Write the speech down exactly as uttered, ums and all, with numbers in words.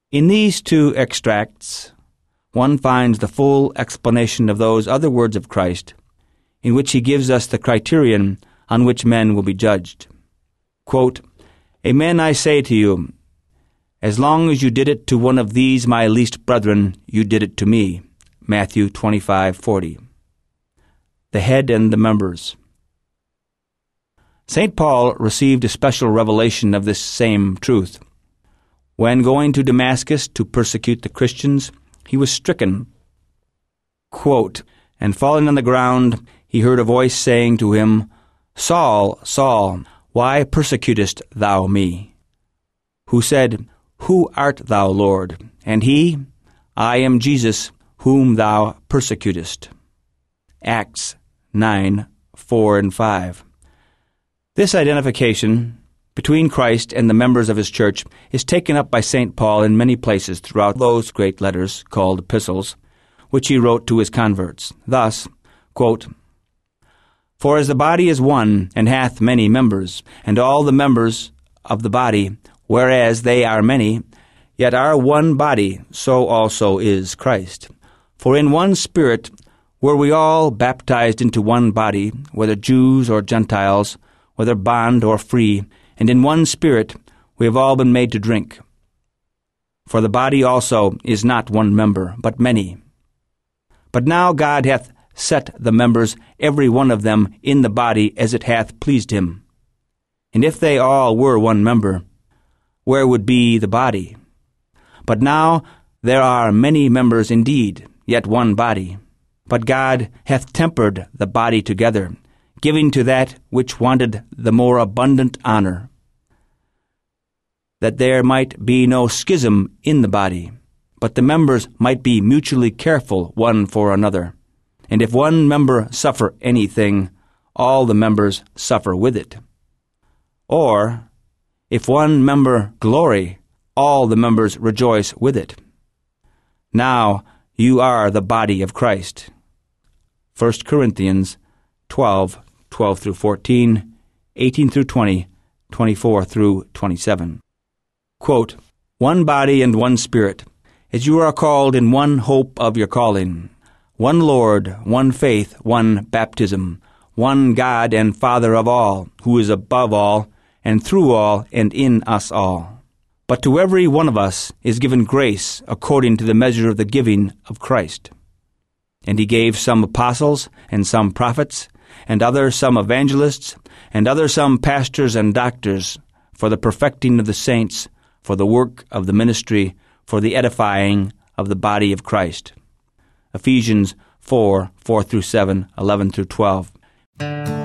In these two extracts, one finds the full explanation of those other words of Christ, in which he gives us the criterion on which men will be judged. Quote, "Amen, I say to you, as long as you did it to one of these my least brethren, you did it to me." Matthew twenty-five forty. The head and the members. Saint Paul received a special revelation of this same truth. When going to Damascus to persecute the Christians, he was stricken. Quote, "And falling on the ground, he heard a voice saying to him, Saul, Saul, why persecutest thou me? Who said, Who art thou, Lord? And he, I am Jesus, whom thou persecutest." Acts nine, four and five. This identification between Christ and the members of his church is taken up by Saint Paul in many places throughout those great letters called epistles, which he wrote to his converts. Thus, quote, "For as the body is one, and hath many members, and all the members of the body, whereas they are many, yet are one body, so also is Christ. For in one Spirit were we all baptized into one body, whether Jews or Gentiles, whether bond or free, and in one Spirit we have all been made to drink. For the body also is not one member, but many. But now God hath set the members, every one of them, in the body as it hath pleased him. And if they all were one member, where would be the body? But now there are many members indeed, yet one body. But God hath tempered the body together, giving to that which wanted the more abundant honor, that there might be no schism in the body, but the members might be mutually careful one for another. And if one member suffer anything, all the members suffer with it. Or, if one member glory, all the members rejoice with it. Now you are the body of Christ." First Corinthians twelve, twelve through fourteen, eighteen through twenty, twenty-four through twenty-seven. Quote, "One body and one Spirit, as you are called in one hope of your calling, one Lord, one faith, one baptism, one God and Father of all, who is above all, and through all, and in us all. But to every one of us is given grace according to the measure of the giving of Christ. And he gave some apostles, and some prophets, and others some evangelists, and others some pastors and doctors, for the perfecting of the saints, for the work of the ministry, for the edifying of the body of Christ." Ephesians four, four through seven, eleven through twelve.